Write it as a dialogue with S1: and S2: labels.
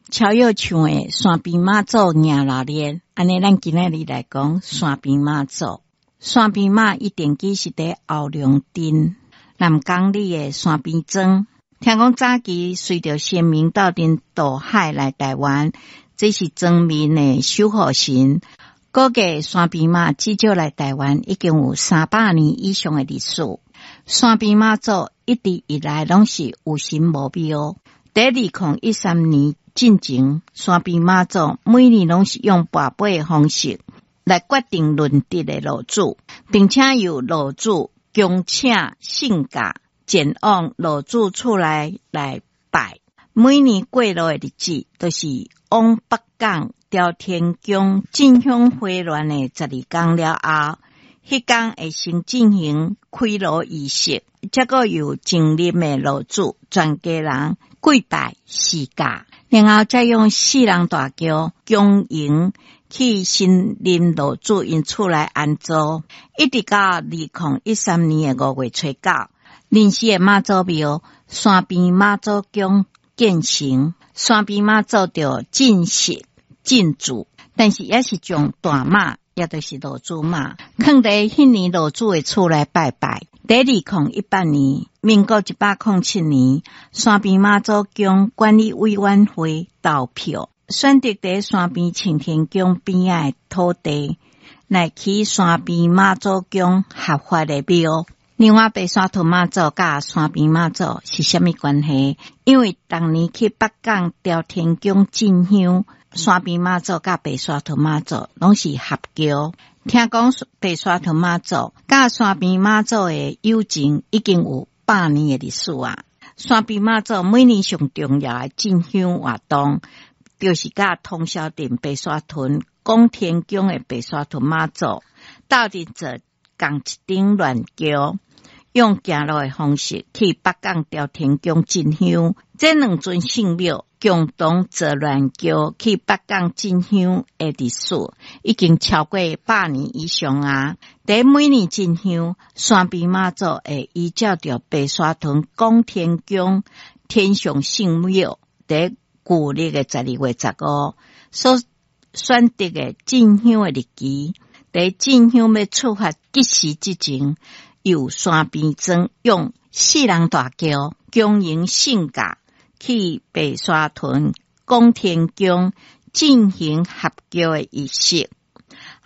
S1: 超越唱的山边妈祖迎老年，安尼咱今仔日来讲山边妈祖。山边妈一定记是伫后龙镇南港里的山边庄。听讲早期随着先民到阵渡海来台湾，这是庄民的守护神。估计山边妈至少来台湾已经有300年以上的历史。山边妈祖一直以来拢是有神无庙。在2013年进前，山边妈祖每年拢是用跋杯的方式来决定论德的路主，并且由路主恭请信驾前往路主厝来拜。每年过路的日子都是往北港朝天宫进香回銮的12天了后，迄天会先进行开路仪式，结果由前任的路主全家人跪拜施驾，然后再用4人大轿供迎去新任路主因厝来安坐，一直到2013年的5月初9，临时的妈祖庙山边妈祖宫建成，山边妈祖就进食进驻，但是也是将大马也就是路主马放在迄年路主的厝来拜拜。在2018年民国107年，山边妈祖宫管理委员会投票选择在山边擎天宫边仔的土地来起山边妈祖宫合法的庙。另外白沙屯妈祖甲山边妈祖是什么关系？因为当年去北港朝天宫进香，山边妈祖甲白沙屯妈祖拢是合轿。听讲白沙屯妈祖甲山边妈祖的友情已经有100年的历史啊！山边妈祖每年上重要的进香活动，就是甲通霄镇白沙屯广天宫的白沙屯妈祖斗阵做共一顶乱轿，用行路的方式去北港朝天宫进香。这两尊圣庙共同坐乱轿去北港进香的历史已经超过100年以上啊！在每年进香，山边妈祖会依照着白沙屯广天宫天上圣庙在旧历的12月15所选择的进香的日期，在进香要出发吉时之前，由山边庄用4人大轿供迎信驾去白沙屯广天宫进行合轿的仪式。